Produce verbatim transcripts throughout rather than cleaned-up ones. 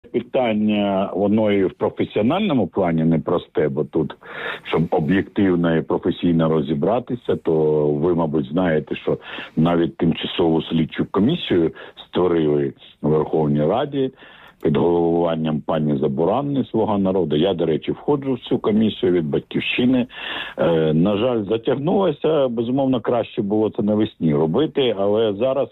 питання, воно і в професіональному плані непросте, бо тут, щоб об'єктивно і професійно розібратися, то ви, мабуть, знаєте, що навіть тимчасову слідчу комісію створили у Верховній Раді під головуванням пані Забуранної, «Слуга народу». Я, до речі, входжу в цю комісію від «Батьківщини». Е, на жаль, затягнулося. Безумовно, краще було це навесні робити, але зараз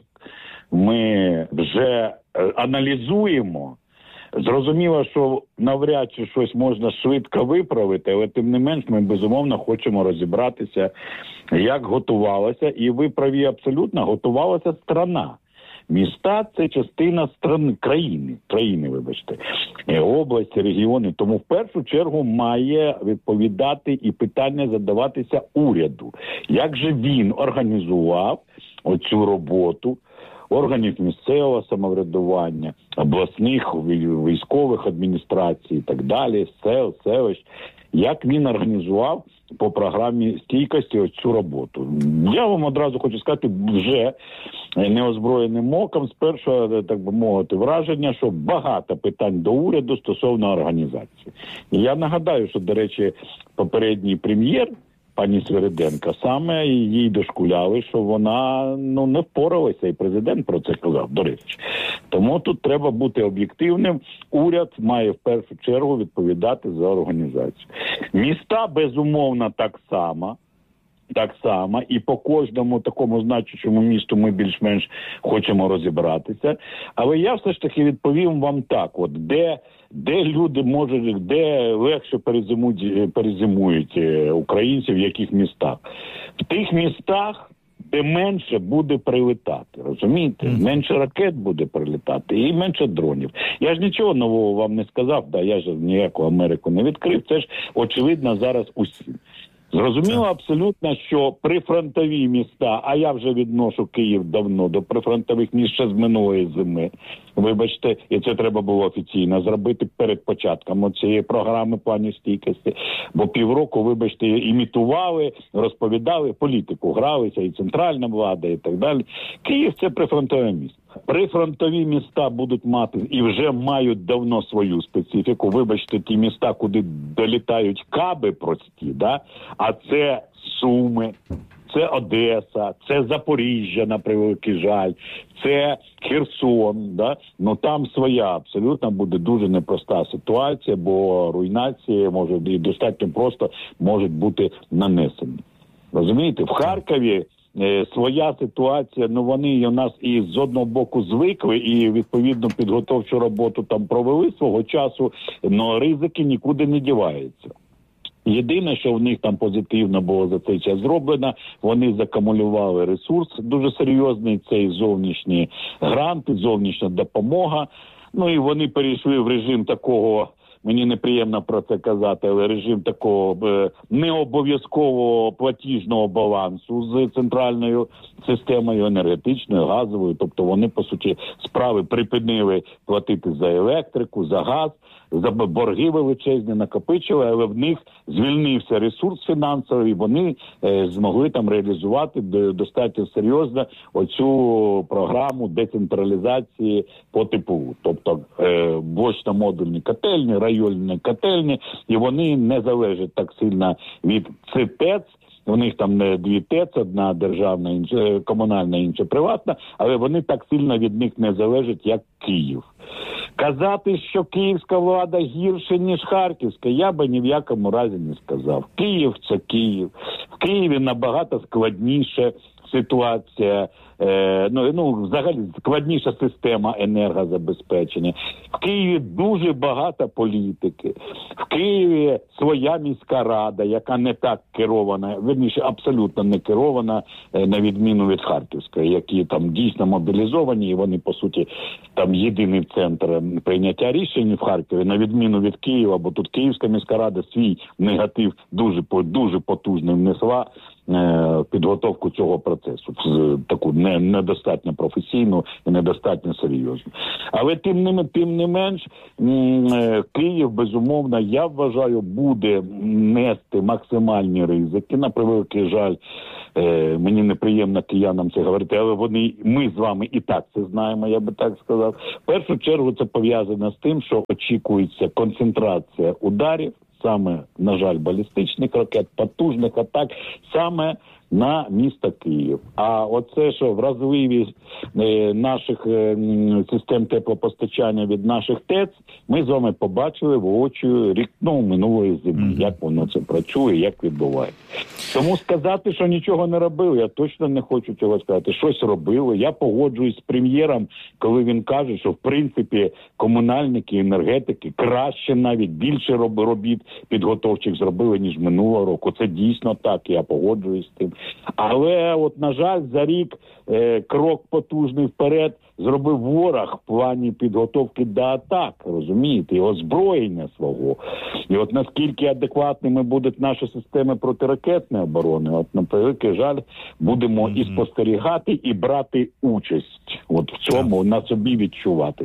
ми вже аналізуємо. Зрозуміло, що навряд чи щось можна швидко виправити, але тим не менш ми, безумовно, хочемо розібратися, як готувалася, і ви праві абсолютно, готувалася страна. Міста – це частина страни, країни, країни, вибачте, області, регіони. Тому в першу чергу має відповідати і питання задаватися уряду. Як же він організував оцю роботу органів місцевого самоврядування, обласних військових адміністрацій і так далі, сел, селищ, як він організував по програмі стійкості ось цю роботу. Я вам одразу хочу сказати, вже неозброєним оком, з першого, так би мовити, враження, що багато питань до уряду стосовно організації. І я нагадаю, що, до речі, попередній прем'єр, пані Свириденко, саме їй дошкуляли, що вона ну не впоралася, і президент про це казав, до речі. Тому тут треба бути об'єктивним. Уряд має в першу чергу відповідати за організацію. Міста, безумовно, так само. Так само. І по кожному такому значущому місту ми більш-менш хочемо розібратися. Але я все ж таки відповім вам так. От де, де люди можуть, де легше перезимують, перезимують українці, в яких містах? В тих містах, де менше буде прилітати, розумієте? Mm. Менше ракет буде прилітати і менше дронів. Я ж нічого нового вам не сказав, да, я ж ніяку Америку не відкрив, це ж очевидно зараз усім. Зрозуміло абсолютно, що прифронтові міста, а я вже відношу Київ давно до прифронтових міст ще з минулої зими, вибачте, і це треба було офіційно зробити перед початком цієї програми плану стійкості, бо півроку, вибачте, імітували, розповідали, політику гралися, і центральна влада, і так далі. Київ – це прифронтове місто. Прифронтові міста будуть мати і вже мають давно свою специфіку. Вибачте, ті міста, куди долітають каби прості, да? А це Суми, це Одеса, це Запоріжжя, на превеликий жаль, це Херсон, да? Ну там своя абсолютно буде дуже непроста ситуація, бо руйнації може і достатньо просто можуть бути нанесені. Розумієте, в Харкові своя ситуація, ну вони у нас і з одного боку звикли, і відповідно підготовчу роботу там провели свого часу, але ризики нікуди не діваються. Єдине, що в них там позитивно було за цей час зроблено, вони закумулювали ресурс дуже серйозний, цей зовнішні гранти, зовнішня допомога, ну і вони перейшли в режим такого, мені неприємно про це казати, але режим такого необов'язкового платіжного балансу з центральною системою енергетичною, газовою. Тобто вони, по суті, справи припинили платити за електрику, за газ, за борги величезні накопичили, але в них звільнився ресурс фінансовий, і вони е, змогли там реалізувати достатньо серйозно оцю програму децентралізації по ТПУ. Тобто е, блочно-модульні котельні, районні котельні, і вони не залежать так сильно від ЦТЕЦ. У них там дві ТЕЦ, одна державна, інша комунальна, інша приватна, але вони так сильно від них не залежать, як Київ. Казати, що київська влада гірше, ніж харківська, я би ні в якому разі не сказав. Київ – це Київ. В Києві набагато складніша ситуація, е, ну, ну, взагалі складніша система енергозабезпечення. В Києві дуже багато політики. В Києві своя міська рада, яка не так керована, верніше, абсолютно не керована, е, на відміну від Харківської, які там дійсно мобілізовані, і вони, по суті, там єдиний центр прийняття рішень в Харкові, на відміну від Києва, бо тут Київська міська рада свій негатив дуже, дуже потужний внесла е, підготовку цього процесу, в таку не, недостатньо професійну і недостатньо серйозну. Але тим не, тим не менш, е, Київ, безумовно, я вважаю, буде нести максимальні ризики. На превеликий жаль, е, мені неприємно киянам це говорити, але вони, ми з вами і так це знаємо, я би так сказав. В першу чергу це пов'язано з тим, що очікується концентрація ударів, саме, на жаль, балістичних ракет, потужних атак, саме на місто Київ. А оце, що вразливість е, наших е, систем теплопостачання від наших ТЕЦ, ми з вами побачили воочию рік, ну, минулої зими, mm-hmm. як воно це працює, як відбувається. Тому сказати, що нічого не робили, я точно не хочу цього сказати. Щось робили. Я погоджуюсь з прем'єром, коли він каже, що в принципі комунальники, енергетики краще, навіть більше робіт підготовчих зробили, ніж минулого року. Це дійсно так, я погоджуюсь з тим. Але, от, на жаль, за рік е, крок потужний вперед зробив ворог в плані підготовки до атак, розумієте, і озброєння свого. І от наскільки адекватними будуть наші системи протиракетної оборони, от, на превеликий жаль, будемо mm-hmm. і спостерігати, і брати участь. От в цьому, на собі відчувати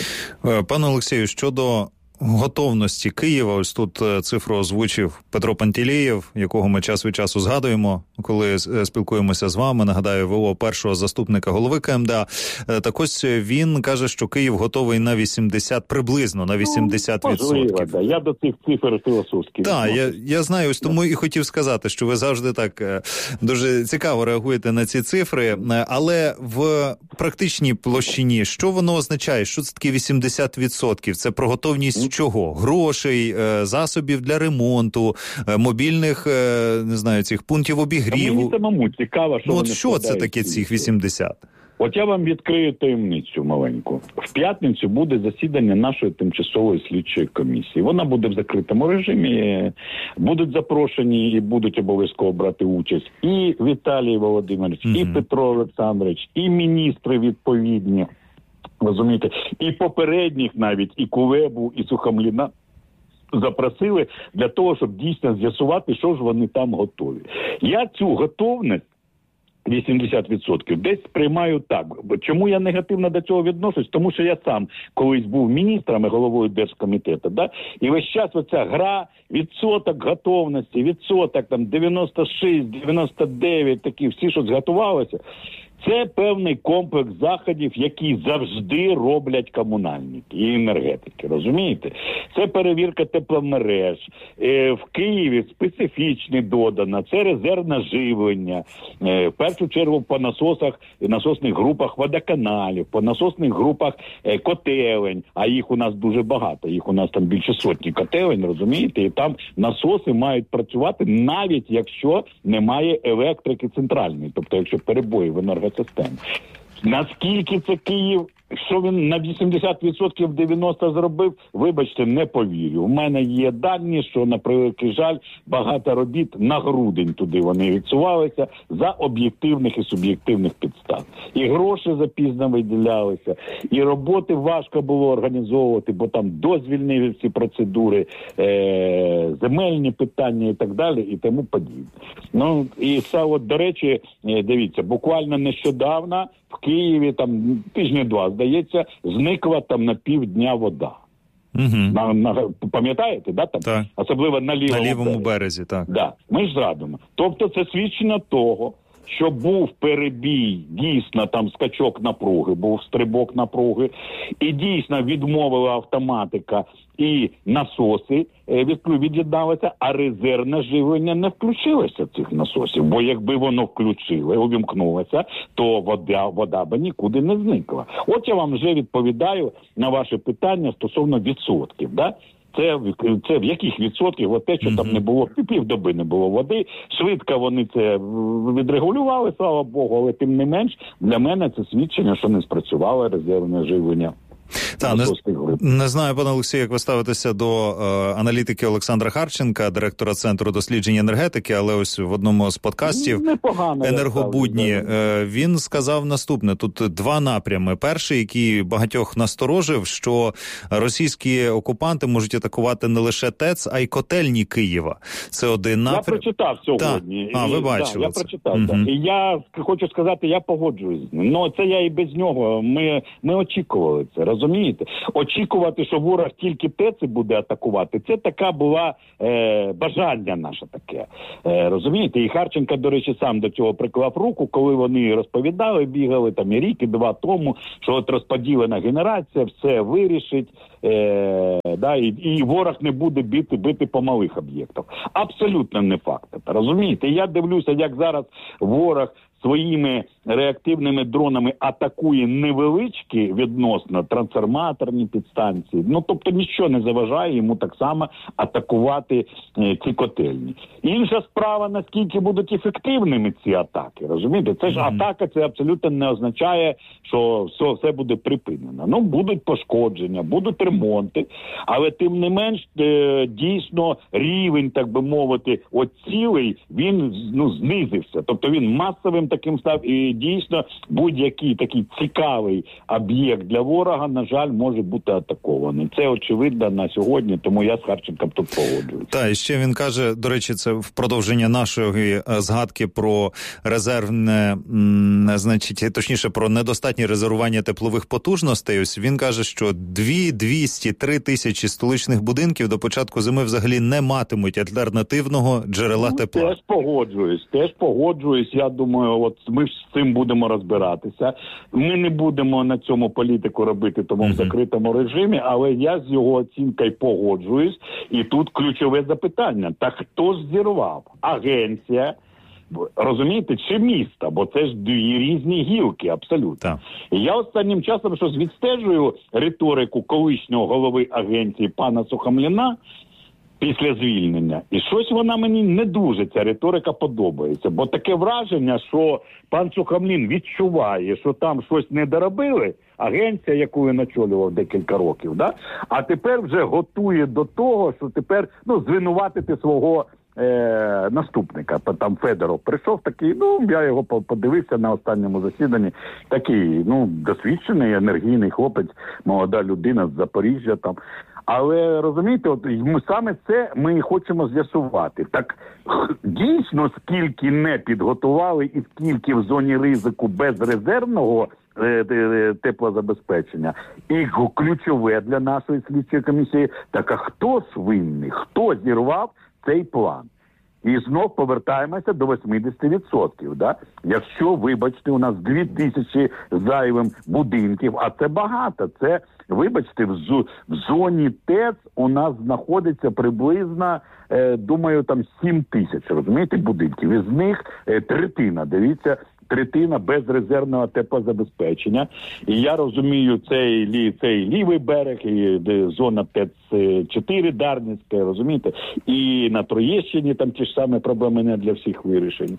це. Пане Олексію, щодо готовності Києва, ось тут цифру озвучив Петро Пантелєєв, якого ми час від часу згадуємо, коли спілкуємося з вами. Нагадаю, ВО першого заступника голови КМДА. Так ось він каже, що Київ готовий на вісімдесят, приблизно на вісімдесят відсотків. Ну, можливо, да. Я до цих цифр філософських. Так, я, я знаю, ось тому і хотів сказати, що ви завжди так дуже цікаво реагуєте на ці цифри, але в практичній площині, що воно означає? Що це таке вісімдесят відсотків? Це про готовність чого? Грошей, засобів для ремонту, мобільних, не знаю, цих пунктів обігріву. Мені самому цікаво, що ну, вони от що це таке цих вісімдесят? От я вам відкрию таємницю маленьку. В п'ятницю буде засідання нашої тимчасової слідчої комісії. Вона буде в закритому режимі, будуть запрошені і будуть обов'язково брати участь і Віталій Володимирович, mm-hmm. і Петро Олександрович, і міністри відповідні. Розумієте, і попередніх навіть, і Кулебу, і Сухомліна запросили для того, щоб дійсно з'ясувати, що ж вони там готові. Я цю готовність вісімдесят відсотків десь сприймаю так. Чому я негативно до цього відношусь? Тому що я сам колись був міністром і головою Держкомітету, да? І весь час оця гра, відсоток готовності, відсоток там дев'яносто шість, дев'яносто дев'ять, такі всі, що зготувалися. Це певний комплекс заходів, які завжди роблять комунальники і енергетики, розумієте? Це перевірка тепломереж, е, в Києві специфічне додано, це резервне живлення, е, в першу чергу по насосах, насосних групах водоканалів, по насосних групах е, котелень, а їх у нас дуже багато, їх у нас там більше сотні котелень, розумієте? І там насоси мають працювати навіть якщо немає електрики центральної, тобто якщо перебої в енергосистемі. Наскільки це Київ, що він на вісімдесят відсотків дев'яносто зробив, вибачте, не повірю. У мене є дані, що, на превеликий жаль, багато робіт на грудень туди вони відсувалися за об'єктивних і суб'єктивних підстав. І гроші запізно виділялися, і роботи важко було організовувати, бо там дозвільні всі процедури, е- земельні питання і так далі, і тому подібне. Ну, і це, от, до речі, дивіться, буквально нещодавно в Києві, там тижні два, здається, зникла там на півдня вода. Угу. На, на, пам'ятаєте, да, там? Так. Особливо на лівому, на лівому березі. березі. Так. Да. Ми ж зрадимо. Тобто це свідчення того, що був перебій, дійсно там скачок напруги, був стрибок напруги, і дійсно відмовила автоматика і насоси від'єдналися, а резервне живлення не включилося цих насосів, бо якби воно включили, увімкнулося, то вода, вода би нікуди не зникла. От я вам вже відповідаю на ваше питання стосовно відсотків, да? Це, це в яких відсотків, от те, що mm-hmm. там не було, півдоби не було води, швидко вони це відрегулювали, слава Богу, але тим не менш, для мене це свідчення, що не спрацювало резервне живлення. Та, не, не знаю, пане Олексію, як ви ставитеся до е, аналітики Олександра Харченка, директора Центру досліджень енергетики, але ось в одному з подкастів Непогано, «Енергобудні» е, він сказав наступне. Тут два напрями. Перший, який багатьох насторожив, що російські окупанти можуть атакувати не лише ТЕЦ, а й котельні Києва. Це один напрям. Я прочитав сьогодні. Та. А, ви бачили да, я це. прочитав, угу. так. І я хочу сказати, я погоджуюсь з ним. Ну, це я і без нього. Ми, ми очікували це, розумієте? Очікувати, що ворог тільки ТЕЦи буде атакувати, це така була е, бажання наше таке. Е, розумієте? І Харченко, до речі, сам до цього приклав руку, коли вони розповідали, бігали там і рік, і два тому, що от розподілена генерація, все вирішить, е, да, і, і ворог не буде бити, бити по малих об'єктах. Абсолютно не факт. Розумієте? Я дивлюся, як зараз ворог своїми реактивними дронами атакує невеличкі відносно трансформаторні підстанції. Ну, тобто нічого не заважає йому так само атакувати е, ці котельні. Інша справа, наскільки будуть ефективними ці атаки, розумієте? Це ж mm-hmm. атака, це абсолютно не означає, що все, все буде припинено. Ну, будуть пошкодження, будуть ремонти, але тим не менш, е, дійсно, рівень, так би мовити, от цілий, він, ну, знизився. Тобто він масовим таким став, і дійсно будь-який такий цікавий об'єкт для ворога, на жаль, може бути атакований. Це очевидно на сьогодні, тому я з Харченком тут погоджуюсь. Так, і ще він каже, до речі, це в продовження нашої згадки про резервне, значить, точніше, про недостатнє резервування теплових потужностей. Ось він каже, що дві, двісті, три тисячі столичних будинків до початку зими взагалі не матимуть альтернативного джерела ну, тепла. Теж погоджуюсь, теж погоджуюсь. Я думаю, от ми з цим будемо розбиратися. Ми не будемо на цьому політику робити, тому uh-huh. в закритому режимі, але я з його оцінкою погоджуюсь. І тут ключове запитання. Та хто ж зірвав? Агенція, розумієте, чи місто? Бо це ж дві різні гілки, абсолютно. Так. І я останнім часом щось відстежую риторику колишнього голови агенції пана Сухомліна, після звільнення. І щось вона мені не дуже, ця риторика, подобається. Бо таке враження, що пан Сухомлін відчуває, що там щось не доробили, агенція, яку він очолював декілька років, да? А тепер вже готує до того, що тепер, ну, звинуватити свого е- наступника. Там Федоров прийшов такий, ну, я його подивився на останньому засіданні, такий, ну, досвідчений, енергійний хлопець, молода людина з Запоріжжя там. Але, розумієте, от ми саме це ми хочемо з'ясувати. Так дійсно, скільки не підготували і скільки в зоні ризику безрезервного е, е, теплозабезпечення. І ключове для нашої слідчої комісії, так а хто ж винний? Хто зірвав цей план? І знов повертаємося до вісімдесят відсотків. Да? Якщо, вибачте, у нас дві тисячі зайвим будинків, а це багато, це, вибачте, в, зо, в зоні ТЕЦ у нас знаходиться приблизно, е, думаю, там сім тисяч, розумієте, будинків. Із них е, третина, дивіться, третина безрезервного теплозабезпечення. І я розумію, цей, лі, цей лівий берег, і де зона ТЕЦ чотири Дарницька, розумієте? І на Троєщині там ті ж самі проблеми не для всіх вирішень.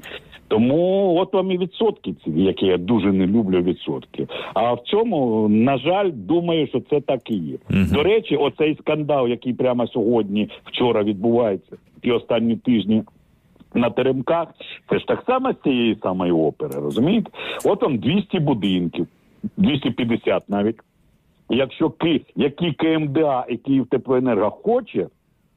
Тому от вам і відсотки ці, які я дуже не люблю відсотки. А в цьому, на жаль, думаю, що це так і є. Угу. До речі, оцей скандал, який прямо сьогодні, вчора відбувається, і останні тижні, на Теремках, це ж так само з цієї самої опери, розумієте? От там двісті будинків, двісті п'ятдесят навіть. Якщо Ки, які КМДА і Київтеплоенерго хоче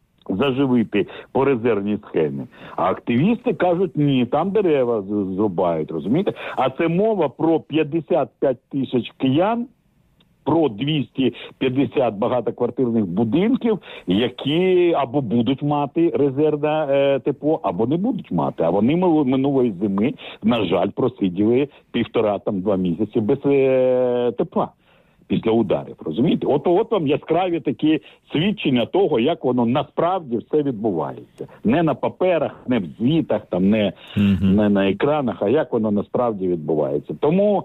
заживити по резервній схемі, а активісти кажуть, ні, там дерева зрубають, розумієте? А це мова про п'ятдесят п'ять тисяч киян, про двісті п'ятдесят багатоквартирних будинків, які або будуть мати резервне е, тепло, або не будуть мати. А вони минулої зими, на жаль, просиділи півтора, там, два місяці без е, тепла після ударів, розумієте? От, от вам яскраві такі свідчення того, як воно насправді все відбувається. Не на паперах, не в звітах, там, не, mm-hmm. не на екранах, а як воно насправді відбувається. Тому,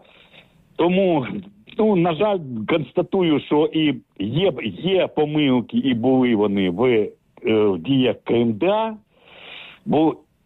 тому ну, на жаль, констатую, що і є, є помилки, і були вони в, в діях КМДА, бо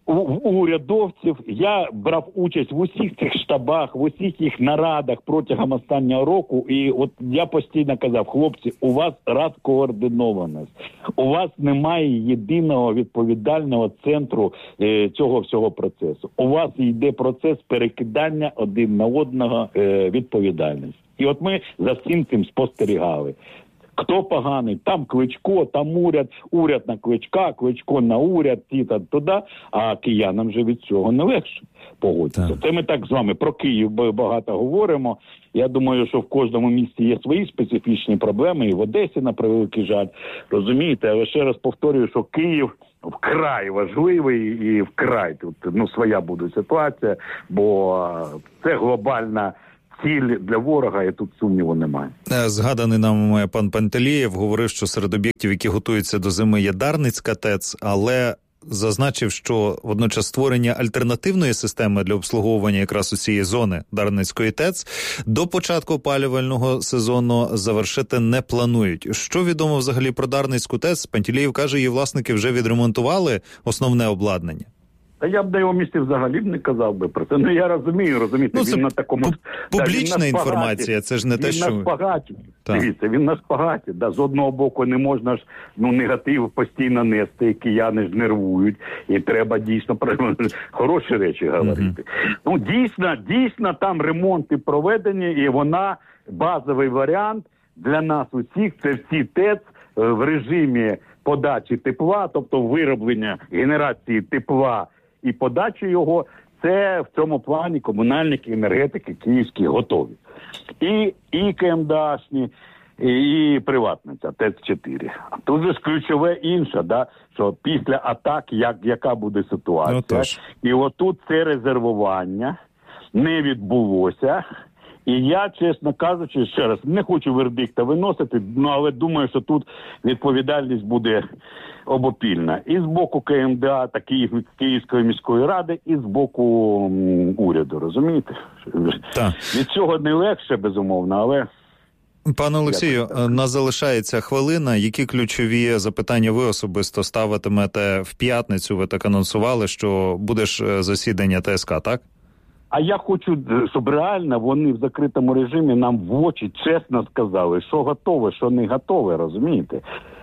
у, у урядовців. Я брав участь в усіх цих штабах, в усіх їх нарадах протягом останнього року. І от я постійно казав, хлопці, у вас розкоординованість. У вас немає єдиного відповідального центру е, цього всього процесу. У вас йде процес перекидання один на одного е, відповідальності. І от ми за всім цим спостерігали. Хто поганий? Там Кличко, там уряд, уряд на Кличка, Кличко на уряд, ті та туди, а киянам же від цього не легше погодитися. Це ми так з вами про Київ багато говоримо. Я думаю, що в кожному місті є свої специфічні проблеми, і в Одесі, на превеликий жаль, розумієте, але ще раз повторюю, що Київ вкрай важливий і вкрай тут, ну, своя буде ситуація, бо це глобальна ціль для ворога, і тут сумніву немає. Згаданий нам пан Пантелєєв говорив, що серед об'єктів, які готуються до зими, є Дарницька ТЕЦ, але зазначив, що водночас створення альтернативної системи для обслуговування якраз у цієї зони Дарницької ТЕЦ до початку опалювального сезону завершити не планують. Що відомо взагалі про Дарницьку ТЕЦ? Пантелєєв каже, її власники вже відремонтували основне обладнання. Та я б на його місці взагалі б не казав би про це. Ну, я розумію, розумієте, ну, він на такому... Публічна да, інформація, це ж не те, що... Він на шпагаті. Дивіться, він на шпагаті. Да. З одного боку не можна ж, ну, негатив постійно нести, кияни ж нервують. І треба дійсно про хороші речі говорити. Mm-hmm. Ну, дійсно, дійсно там ремонти проведені, і вона, базовий варіант для нас усіх, це всі ТЕЦ в режимі подачі тепла, тобто вироблення генерації тепла і подачі його, це в цьому плані комунальники, енергетики київські готові. І, і КМДАшні, і, і приватна ця ТЕЦ чотири. А тут же ж ключове інше, да, що після атак, як, яка буде ситуація. Ну, і отут це резервування не відбулося. І я, чесно кажучи, ще раз, не хочу вердикта виносити, ну, але думаю, що тут відповідальність буде обопільна. І з боку КМДА, та Київ, Київської міської ради, і з боку м, уряду, розумієте? Так. Від цього не легше, безумовно, але... Пане Олексію, нас залишається хвилина. Які ключові запитання ви особисто ставитимете в п'ятницю? Ви так анонсували, що буде ж засідання ТСК, так? А я хочу, щоб реально вони в закритому режимі нам в очі чесно сказали, що готове, що не готове, розумієте?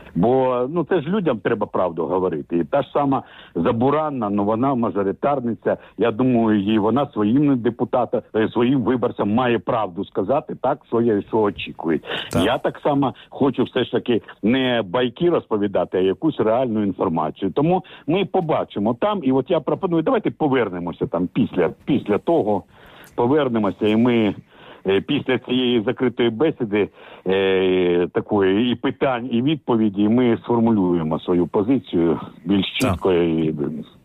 Бо, ну, це ж людям треба правду говорити. І та ж сама Забуранна, ну, вона мажоритарниця, я думаю, їй вона своїм депутатам, своїм виборцям має правду сказати, так, що я, що очікують. Так. Я так само хочу все ж таки не байки розповідати, а якусь реальну інформацію. Тому ми побачимо там, і от я пропоную, давайте повернемося там після, після того, повернемося, і ми... Після цієї закритої бесіди е, такої і питань, і відповіді ми сформулюємо свою позицію більш чітко і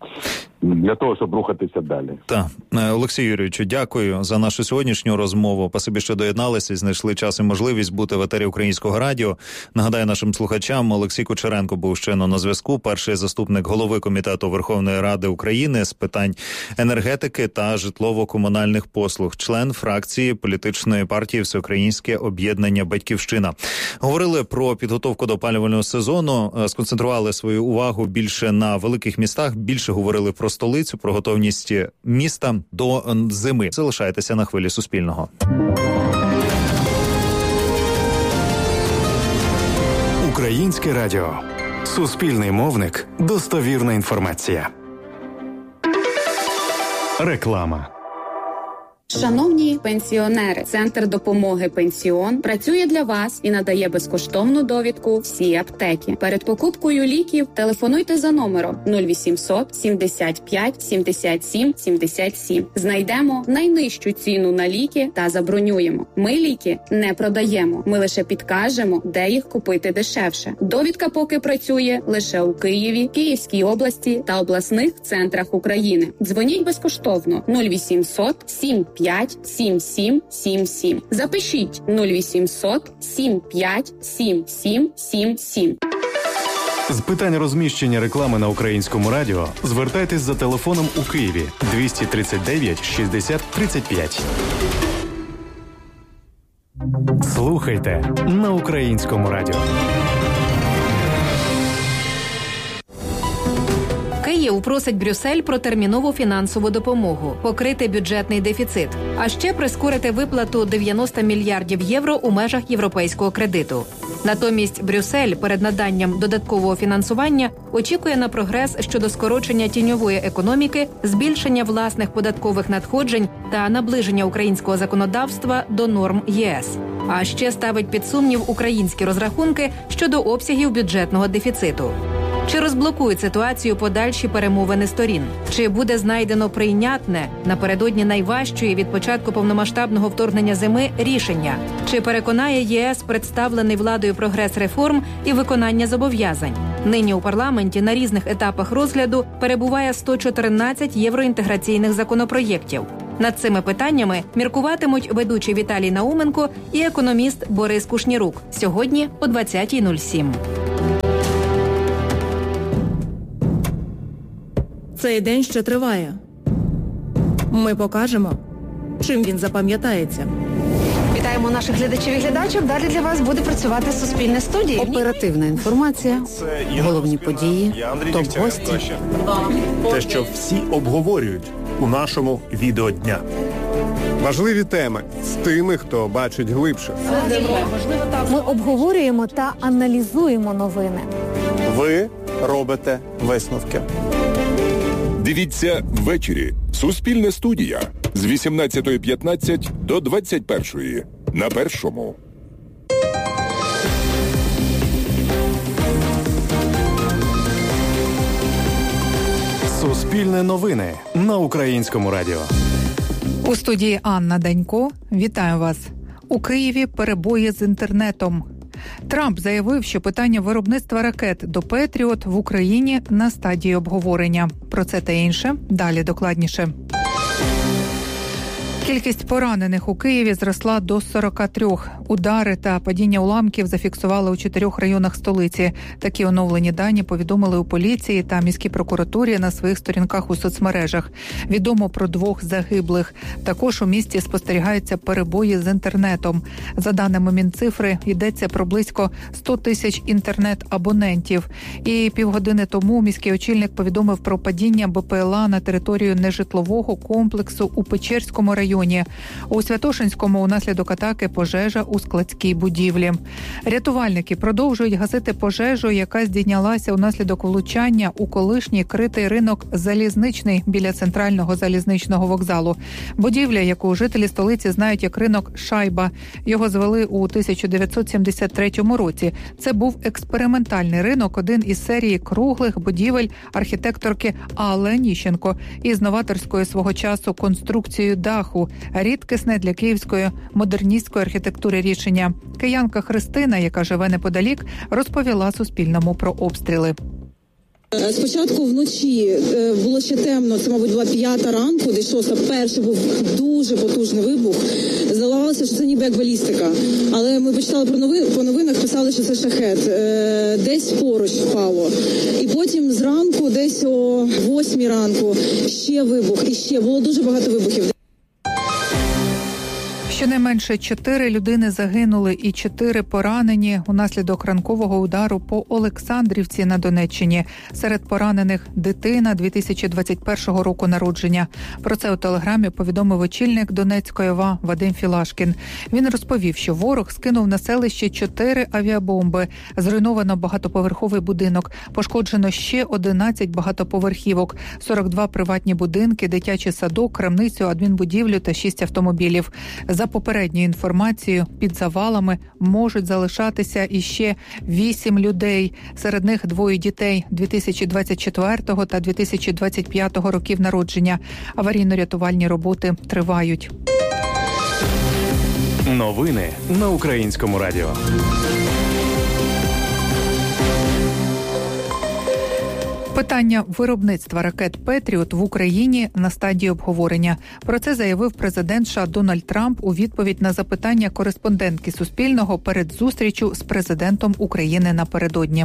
для того, щоб рухатися далі. Так. Олексію Юрійовичу, дякую за нашу сьогоднішню розмову. Спасибі, що доєдналися і знайшли час і можливість бути в етері Українського радіо. Нагадаю нашим слухачам, Олексій Кучеренко був щойно на зв'язку, перший заступник голови Комітету Верховної Ради України з питань енергетики та житлово-комунальних послуг, член фракції політичної партії Всеукраїнське об'єднання «Батьківщина». Говорили про підготовку до опалювального сезону, сконцентрували свою увагу більше на великих містах, більше говорили про столицю, про готовність міста до зими. Залишайтеся на хвилі Суспільного. Українське радіо. Суспільний мовник. Достовірна інформація. Реклама. Шановні пенсіонери, Центр допомоги «Пенсіон» працює для вас і надає безкоштовну довідку всі аптеки. Перед покупкою ліків телефонуйте за номером нуль вісімсот сімдесят п'ять сімдесят сім сімдесят сім. Знайдемо найнижчу ціну на ліки та забронюємо. Ми ліки не продаємо, ми лише підкажемо, де їх купити дешевше. Довідка поки працює лише у Києві, Київській області та обласних центрах України. Дзвоніть безкоштовно нуль вісімсот сім п'ять сім сім сім сім. Запишіть нуль вісімсот сім п'ять сім сім сім сім. З питань розміщення реклами на Українському радіо звертайтесь за телефоном у Києві двісті тридцять дев'ять шістдесят тридцять п'ять. Слухайте на Українському радіо. Київ просить Брюссель про термінову фінансову допомогу, покрити бюджетний дефіцит, а ще прискорити виплату дев'яносто мільярдів євро у межах європейського кредиту. Натомість Брюссель перед наданням додаткового фінансування очікує на прогрес щодо скорочення тіньової економіки, збільшення власних податкових надходжень та наближення українського законодавства до норм ЄС. А ще ставить під сумнів українські розрахунки щодо обсягів бюджетного дефіциту. Чи розблокують ситуацію подальші перемовини сторін? Чи буде знайдено прийнятне напередодні найважчої від початку повномасштабного вторгнення зими рішення? Чи переконає ЄС представлений владою прогрес реформ і виконання зобов'язань? Нині у парламенті на різних етапах розгляду перебуває сто чотирнадцять євроінтеграційних законопроєктів. Над цими питаннями міркуватимуть ведучий Віталій Науменко і економіст Борис Кушнірук. Сьогодні о двадцятій нуль сім. Цей день ще триває. Ми покажемо, чим він запам'ятається. Вітаємо наших глядачів і глядачів. Далі для вас буде працювати Суспільне студія. Оперативна інформація, головні події, топ-гості. Те, що всі обговорюють у нашому відеодня. Важливі теми з тими, хто бачить глибше. Ми обговорюємо та аналізуємо новини. Ви робите висновки. Дивіться ввечері. Суспільне студія з вісімнадцятої п'ятнадцять до двадцять першої на Першому. Суспільне новини на Українському радіо. У студії Анна Данько. Вітаю вас. У Києві перебої з інтернетом. Трамп заявив, що питання виробництва ракет до «Петріот» в Україні на стадії обговорення. Про це та інше далі докладніше. Кількість поранених у Києві зросла до сорока трьох. Удари та падіння уламків зафіксували у чотирьох районах столиці. Такі оновлені дані повідомили у поліції та міській прокуратурі на своїх сторінках у соцмережах. Відомо про двох загиблих. Також у місті спостерігаються перебої з інтернетом. За даними Мінцифри, йдеться про близько сто тисяч інтернет-абонентів. І півгодини тому міський очільник повідомив про падіння БПЛА на територію нежитлового комплексу у Печерському районі. У Святошинському унаслідок атаки пожежа у складській будівлі. Рятувальники продовжують гасити пожежу, яка здійнялася унаслідок влучання у колишній критий ринок «Залізничний» біля центрального залізничного вокзалу. Будівля, яку жителі столиці знають як ринок «Шайба». Його звели у тисяча дев'ятсот сімдесят третьому році. Це був експериментальний ринок, один із серії круглих будівель архітекторки Алли Ніщенко із новаторською свого часу конструкцією даху. Рідкісне для київської модерністської архітектури рішення. Киянка Христина, яка живе неподалік, розповіла Суспільному про обстріли. Спочатку вночі було ще темно, це, мабуть, була п'ята ранку, десь шоста, перший був дуже потужний вибух. Здавалося, що це ніби як балістика. Але ми почитали про нови, по новинах, писали, що це шахет. Десь поруч впало. І потім зранку, десь о восьмій ранку, ще вибух. І ще було дуже багато вибухів. Щонайменше чотири людини загинули і чотири поранені унаслідок ранкового удару по Олександрівці на Донеччині. Серед поранених дитина дві тисячі двадцять першого року народження. Про це у телеграмі повідомив очільник Донецької ОВА Вадим Філашкін. Він розповів, що ворог скинув на селище чотири авіабомби. Зруйновано багатоповерховий будинок. Пошкоджено ще одинадцять багатоповерхівок, сорок два приватні будинки, дитячий садок, крамницю, адмінбудівлю та шість автомобілів. За попередньою інформацією, під завалами можуть залишатися іще вісім людей. Серед них двоє дітей дві тисячі двадцять четвертого та дві тисячі двадцять п'ятого років народження. Аварійно-рятувальні роботи тривають. Новини на Українському радіо. Питання виробництва ракет «Петріот» в Україні на стадії обговорення. Про це заявив президент США Дональд Трамп у відповідь на запитання кореспондентки Суспільного перед зустрічю з президентом України напередодні.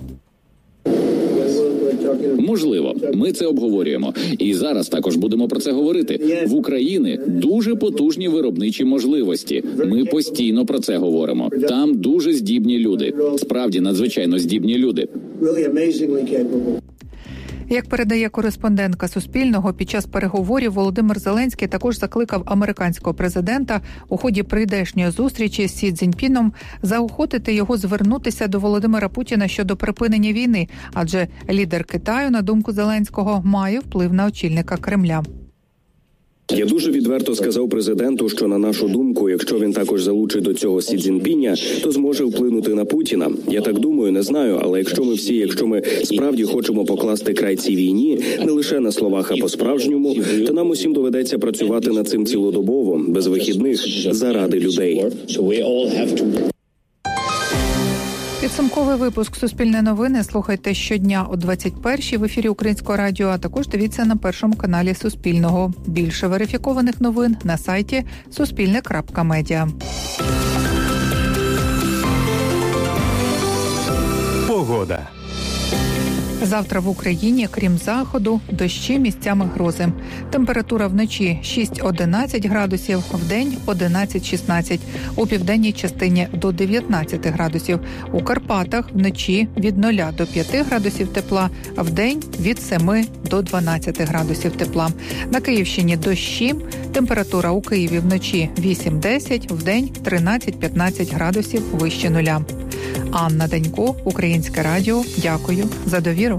Можливо, ми це обговорюємо. І зараз також будемо про це говорити. В Україні дуже потужні виробничі можливості. Ми постійно про це говоримо. Там дуже здібні люди. Справді надзвичайно здібні люди. Як передає кореспондентка Суспільного, під час переговорів Володимир Зеленський також закликав американського президента у ході прийдешньої зустрічі з Сі Цзіньпіном заохотити його звернутися до Володимира Путіна щодо припинення війни, адже лідер Китаю, на думку Зеленського, має вплив на очільника Кремля. Я дуже відверто сказав президенту, що, на нашу думку, якщо він також залучить до цього Сі Цзіньпіня, то зможе вплинути на Путіна. Я так думаю, не знаю, але якщо ми всі, якщо ми справді хочемо покласти край цій війні, не лише на словах, а по-справжньому, то нам усім доведеться працювати над цим цілодобово, без вихідних, заради людей. Підсумковий випуск «Суспільне новини» слухайте щодня о двадцять першій в ефірі Українського радіо, а також дивіться на першому каналі Суспільного. Більше верифікованих новин на сайті суспільне крапка медіа. Погода. Завтра в Україні, крім заходу, дощі, місцями грози. Температура вночі шість-одинадцять градусів, вдень одинадцять-шістнадцять. У південній частині до дев'ятнадцять градусів. У Карпатах вночі від нуля до п'яти градусів тепла, а вдень від семи до дванадцяти градусів тепла. На Київщині дощі. Температура у Києві вночі вісім-десять, вдень тринадцять-п'ятнадцять градусів вище нуля. Анна Данько, Українське радіо. Дякую за довіру.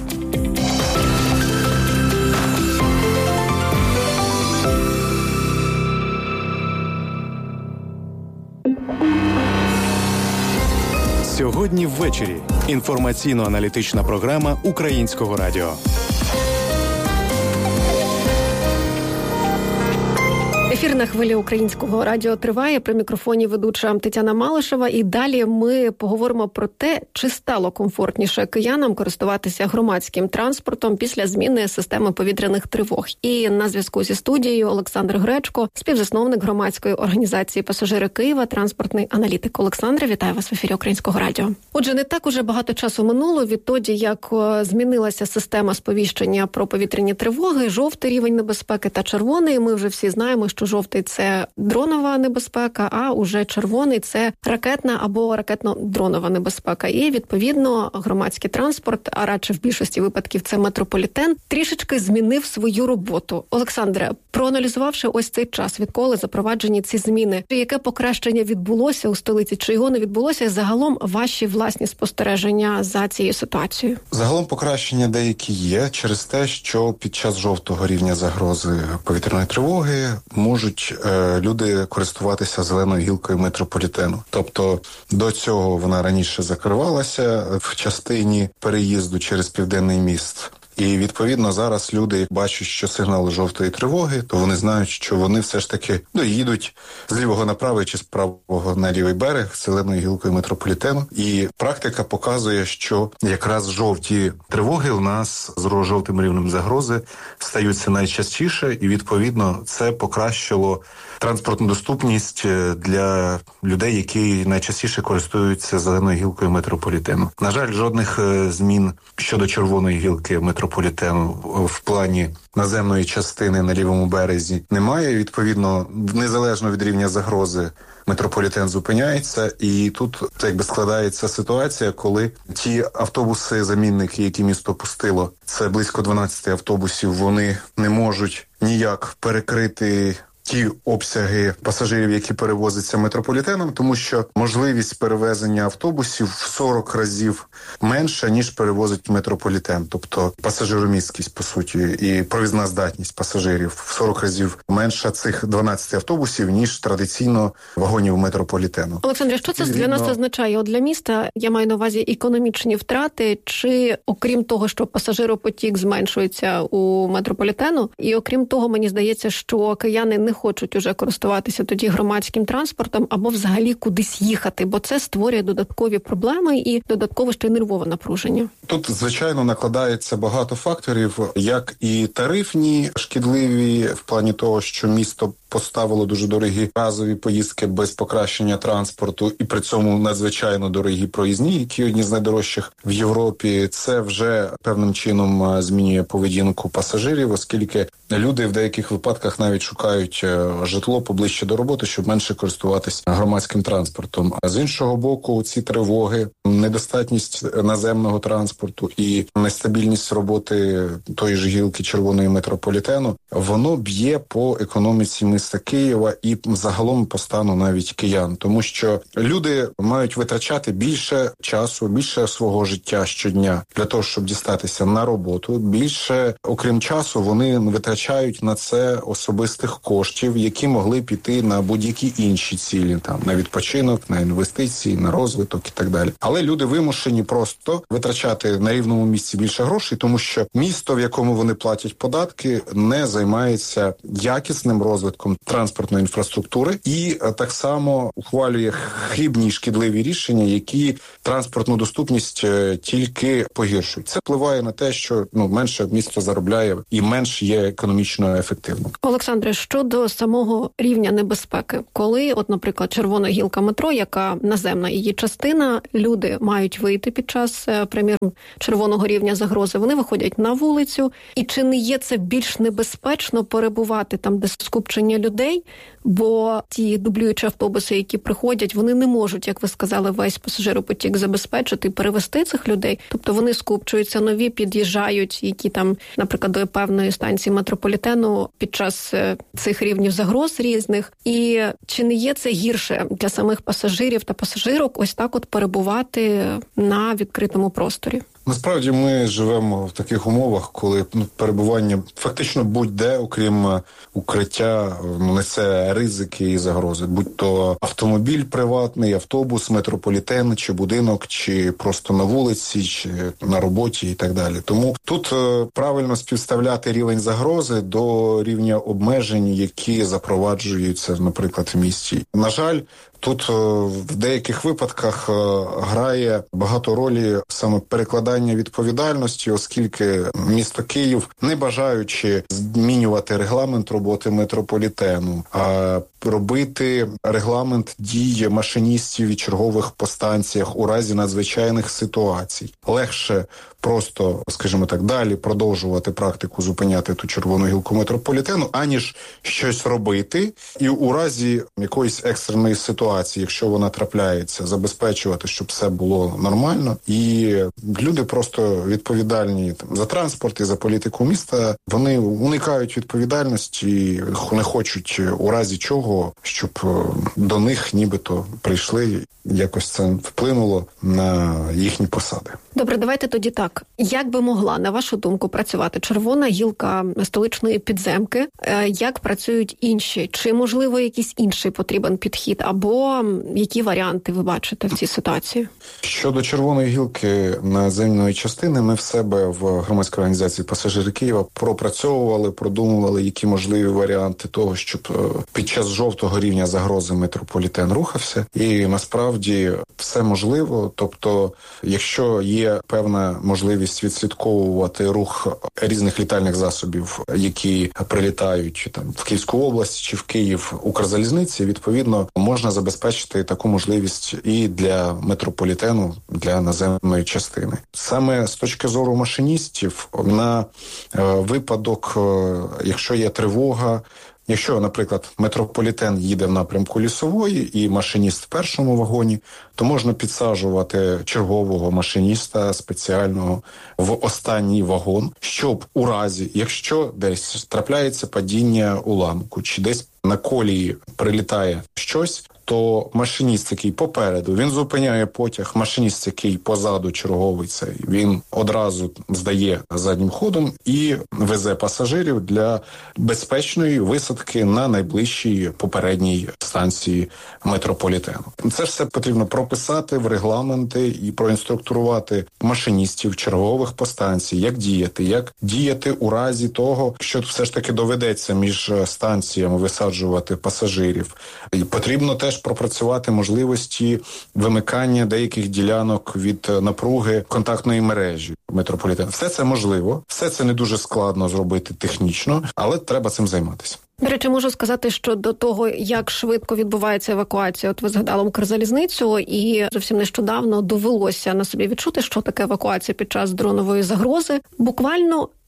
Сьогодні ввечері. Інформаційно-аналітична програма Українського радіо. Ефір на хвилі Українського радіо триває. При мікрофоні ведуча Тетяна Малишева. І далі ми поговоримо про те, чи стало комфортніше киянам користуватися громадським транспортом після зміни системи повітряних тривог. І на зв'язку зі студією Олександр Гречко, співзасновник громадської організації «Пасажири Києва», транспортний аналітик. Олександре, вітаю вас в ефірі Українського радіо. Отже, не так уже багато часу минуло відтоді, як змінилася система сповіщення про повітряні тривоги, жовтий рівень небезпеки та червоний. Ми вже всі знаємо, що жовтий – це дронова небезпека, а уже червоний – це ракетна або ракетно-дронова небезпека. І, відповідно, громадський транспорт, а радше в більшості випадків це метрополітен, трішечки змінив свою роботу. Олександре, проаналізувавши ось цей час, відколи запроваджені ці зміни, яке покращення відбулося у столиці, чи його не відбулося, і загалом ваші власні спостереження за цією ситуацією? Загалом покращення деякі є через те, що під час жовтого рівня загрози повітряної тривоги можуть е, люди користуватися зеленою гілкою метрополітену. Тобто до цього вона раніше закривалася в частині переїзду через Південний міст. І, відповідно, зараз люди бачать, що сигнали жовтої тривоги, то вони знають, що вони все ж таки доїдуть з лівого на правий чи з правого на лівий берег зеленою гілкою метрополітену. І практика показує, що якраз жовті тривоги у нас з жовтим рівнем загрози стаються найчастіше, і, відповідно, це покращило транспортну доступність для людей, які найчастіше користуються зеленою гілкою метрополітену. На жаль, жодних змін щодо червоної гілки метрополітену в плані наземної частини на лівому березі немає. Відповідно, незалежно від рівня загрози, метрополітен зупиняється, і тут якби складається ситуація, коли ті автобуси-замінники, які місто пустило, це близько дванадцять автобусів, вони не можуть ніяк перекрити ті обсяги пасажирів, які перевозяться метрополітеном, тому що можливість перевезення автобусів в сорок разів менша, ніж перевозить метрополітен. Тобто пасажиромісткість, по суті, і провізна здатність пасажирів в сорок разів менша цих дванадцять автобусів, ніж традиційно вагонів метрополітену. Олександре, що це для нас означає? От для міста, я маю на увазі економічні втрати, чи окрім того, що пасажиропотік зменшується у метрополітену, і окрім того, мені здається, що кияни не хочуть уже користуватися тоді громадським транспортом або взагалі кудись їхати, бо це створює додаткові проблеми і додаткове ще й нервове напруження. Тут, звичайно, накладається багато факторів, як і тарифні, шкідливі, в плані того, що місто поставило дуже дорогі разові поїздки без покращення транспорту, і при цьому надзвичайно дорогі проїзні, які одні з найдорожчих в Європі. Це вже певним чином змінює поведінку пасажирів, оскільки люди в деяких випадках навіть шукають житло поближче до роботи, щоб менше користуватись громадським транспортом. А з іншого боку, ці тривоги, недостатність наземного транспорту, транспорту і нестабільність роботи тої ж гілки червоної метрополітену, воно б'є по економіці міста Києва і загалом по стану навіть киян. Тому що люди мають витрачати більше часу, більше свого життя щодня для того, щоб дістатися на роботу. Більше, окрім часу, вони витрачають на це особистих коштів, які могли піти на будь-які інші цілі, там на відпочинок, на інвестиції, на розвиток і так далі. Але люди вимушені просто витрачати на рівному місці більше грошей, тому що місто, в якому вони платять податки, не займається якісним розвитком транспортної інфраструктури і так само ухвалює хибні шкідливі рішення, які транспортну доступність тільки погіршують. Це впливає на те, що ну менше місто заробляє і менш є економічно ефективним. Олександре, щодо самого рівня небезпеки, коли, от, наприклад, червона гілка метро, яка наземна її частина, люди мають вийти під час, приміром, червоного рівня загрози, вони виходять на вулицю, і чи не є це більш небезпечно перебувати там, де скупчення людей, бо ті дублюючі автобуси, які приходять, вони не можуть, як ви сказали, весь пасажиропотік забезпечити і перевести цих людей. Тобто вони скупчуються, нові під'їжджають, які там, наприклад, до певної станції метрополітену під час цих рівнів загроз різних. І чи не є це гірше для самих пасажирів та пасажирок ось так от перебувати на відкритому просторі? Насправді ми живемо в таких умовах, коли ну, перебування фактично будь-де, окрім укриття, несе ризики і загрози. Будь-то автомобіль приватний, автобус, метрополітен, чи будинок, чи просто на вулиці, чи на роботі і так далі. Тому тут е, правильно співставляти рівень загрози до рівня обмежень, які запроваджуються, наприклад, в місті. На жаль, тут в деяких випадках грає багато ролі саме перекладання відповідальності, оскільки місто Київ, не бажаючи змінювати регламент роботи метрополітену, а робити регламент дій машиністів і чергових по станціях у разі надзвичайних ситуацій. Легше просто, скажімо так, далі продовжувати практику зупиняти ту червону гілку метрополітену, аніж щось робити і у разі якоїсь екстреної ситуації, якщо вона трапляється, забезпечувати, щоб все було нормально. І люди просто відповідальні там, за транспорт і за політику міста, вони уникають відповідальності, не хочуть у разі чого, щоб до них нібито прийшли, якось це вплинуло на їхні посади. Добре, давайте тоді так. Як би могла, на вашу думку, працювати червона гілка столичної підземки? Як працюють інші? Чи, можливо, якийсь інший потрібен підхід? Або які варіанти ви бачите в цій ситуації? Щодо червоної гілки наземної частини, ми в себе в громадській організації «Пасажири Києва» пропрацьовували, продумували, які можливі варіанти того, щоб під час жовтого рівня загрози метрополітен рухався. І насправді все можливо. Тобто, якщо є певна можливість відслідковувати рух різних літальних засобів, які прилітають там в Київську область чи в Київ Укрзалізниці, відповідно, можна забезпечити таку можливість і для метрополітену, для наземної частини. Саме з точки зору машиністів, на е, випадок, е, якщо є тривога, якщо, наприклад, метрополітен їде в напрямку Лісової і машиніст в першому вагоні, то можна підсаджувати чергового машиніста спеціального в останній вагон, щоб у разі, якщо десь трапляється падіння уламку, чи десь на колії прилітає щось, то машиніст, який попереду, він зупиняє потяг, машиніст, який позаду черговий цей, він одразу здає заднім ходом і везе пасажирів для безпечної висадки на найближчій попередній станції метрополітену. Це все потрібно прописати в регламенти і проінструктурувати машиністів чергових по станції, як діяти, як діяти у разі того, що все ж таки доведеться між станціями висаджувати пасажирів. І потрібно теж пропрацювати можливості вимикання деяких ділянок від напруги контактної мережі метрополітену. Все це можливо, все це не дуже складно зробити технічно, але треба цим займатися. До речі, можу сказати, що до того, як швидко відбувається евакуація, от ви згадали Укрзалізницю, і зовсім нещодавно довелося на собі відчути, що таке евакуація під час дронової загрози. Буквально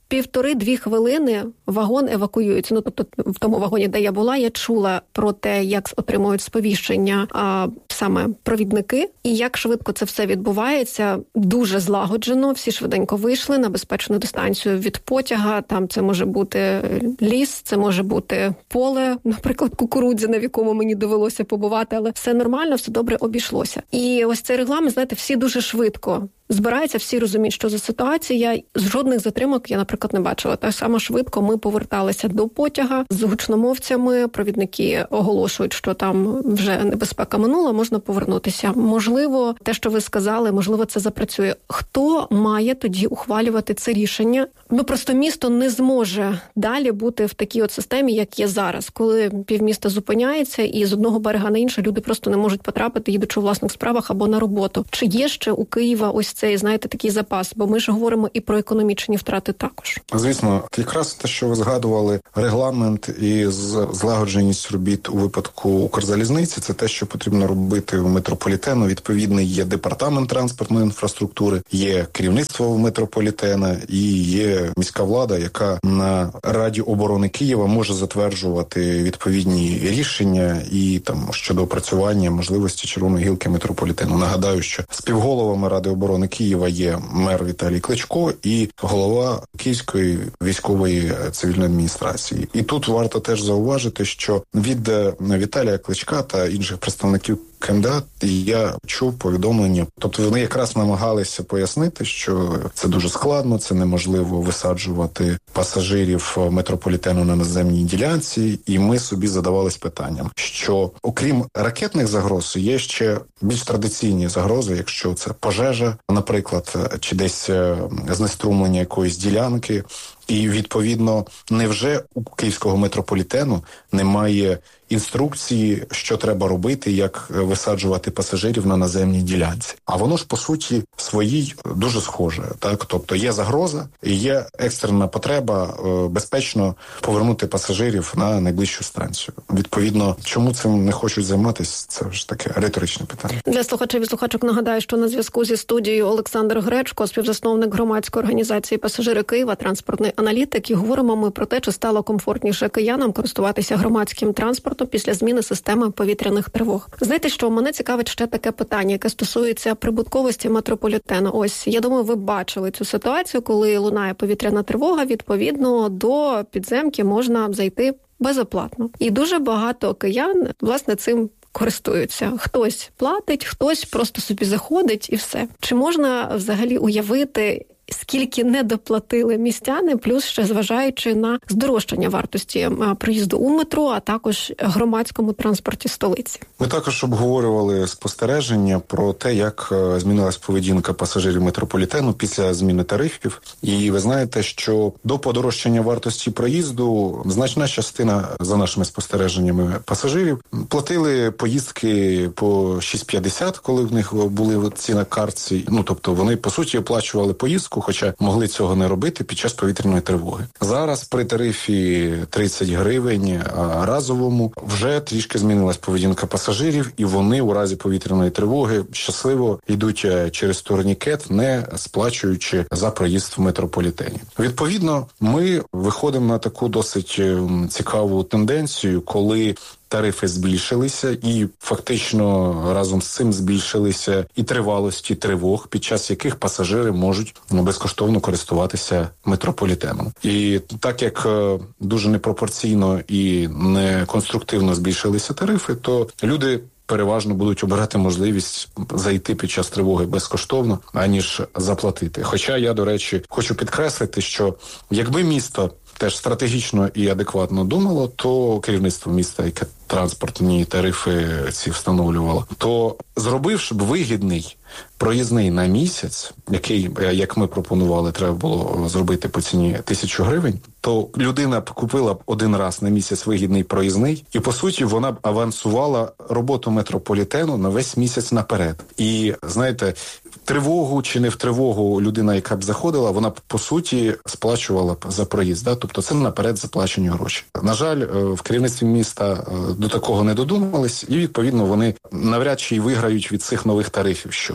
півтори-дві хвилини вагон евакуюється. Ну, тобто в тому вагоні, де я була, я чула про те, як отримують сповіщення а, саме провідники, і як швидко це все відбувається. Дуже злагоджено, всі швиденько вийшли на безпечну дистанцію від потяга. Там це може бути ліс, це може бути поле, наприклад, кукурудзяне, в якому мені довелося побувати, але все нормально, все добре обійшлося. І ось цей регламент, знаєте, всі дуже швидко збираються, всі розуміють, що за ситуація. З жодних затримок я, наприклад, не бачила. Так само швидко ми поверталися до потяга з гучномовцями. Провідники оголошують, що там вже небезпека минула, можна повернутися. Можливо, те, що ви сказали, можливо, це запрацює. Хто має тоді ухвалювати це рішення? Ну, просто місто не зможе далі бути в такій от системі, як є зараз, коли півміста зупиняється і з одного берега на інший люди просто не можуть потрапити, їдучи у власних справах або на роботу. Чи є ще у Києва ось цей, знаєте, такий запас? Бо ми ж говоримо і про економічні втрати також. Звісно, якраз те, що ви згадували, регламент і злагодженість робіт у випадку Укрзалізниці, це те, що потрібно робити в метрополітену. Відповідний є департамент транспортної інфраструктури, є керівництво в метрополітена і є міська влада, яка на Раді оборони Києва може затверджувати відповідні рішення і там щодо опрацювання можливості червоної гілки метрополітену. Нагадаю, що співголовами Ради оборони Києва є мер Віталій Кличко і голова Київської військової цивільної адміністрації. І тут варто теж зауважити, що від Віталія Кличка та інших представників КМДА я чув повідомлення. Тобто вони якраз намагалися пояснити, що це дуже складно, це неможливо висаджувати пасажирів метрополітену на наземній ділянці. І ми собі задавались питанням, що окрім ракетних загроз, є ще більш традиційні загрози, якщо це пожежа, наприклад, чи десь знеструмлення якоїсь ділянки. І, відповідно, невже у Київського метрополітену немає інструкції, що треба робити, як висаджувати пасажирів на наземній ділянці? А воно ж, по суті, своїй дуже схоже. Так? Тобто є загроза і є екстрена потреба е, безпечно повернути пасажирів на найближчу станцію. Відповідно, чому цим не хочуть займатися, це ж таке риторичне питання. Для слухачів і слухачок нагадаю, що на зв'язку зі студією Олександр Гречко, співзасновник громадської організації «Пасажири Києва», транспортний аналітик, і говоримо ми про те, чи стало комфортніше киянам користуватися громадським транспортом після зміни системи повітряних тривог. Знаєте, що мене цікавить ще таке питання, яке стосується прибутковості метрополітену. Ось, я думаю, ви бачили цю ситуацію, коли лунає повітряна тривога, відповідно, до підземки можна зайти безоплатно. І дуже багато киян, власне, цим користуються. Хтось платить, хтось просто собі заходить і все. Чи можна взагалі уявити, скільки не доплатили містяни, плюс ще зважаючи на здорожчання вартості проїзду у метро, а також громадському транспорті столиці? Ми також обговорювали спостереження про те, як змінилась поведінка пасажирів метрополітену після зміни тарифів. І ви знаєте, що до подорожчання вартості проїзду значна частина, за нашими спостереженнями, пасажирів платили поїздки по шість п'ятдесят, коли в них були ці на картці. Ну, тобто вони, по суті, оплачували поїздку, хоча могли цього не робити під час повітряної тривоги. Зараз при тарифі тридцять гривень разовому вже трішки змінилась поведінка пасажирів, і вони у разі повітряної тривоги щасливо йдуть через турнікет, не сплачуючи за проїзд в метрополітені. Відповідно, ми виходимо на таку досить цікаву тенденцію, коли тарифи збільшилися, і фактично разом з цим збільшилися і тривалості тривог, під час яких пасажири можуть безкоштовно користуватися метрополітеном. І так як дуже непропорційно і неконструктивно збільшилися тарифи, то люди переважно будуть обирати можливість зайти під час тривоги безкоштовно, аніж заплатити. Хоча я, до речі, хочу підкреслити, що якби місто теж стратегічно і адекватно думало, то керівництво міста, яке транспортні тарифи ці встановлювало, то зробивши б вигідний проїзний на місяць, який, як ми пропонували, треба було зробити по ціні тисячу гривень, то людина б купила б один раз на місяць вигідний проїзний, і, по суті, вона б авансувала роботу метрополітену на весь місяць наперед. І, знаєте, в тривогу чи не в тривогу людина, яка б заходила, вона б, по суті, сплачувала б за проїзд. Да? Тобто це наперед заплачені гроші. На жаль, в керівництві міста до такого не додумались, і, відповідно, вони навряд чи й виграють від цих нових тарифів щось.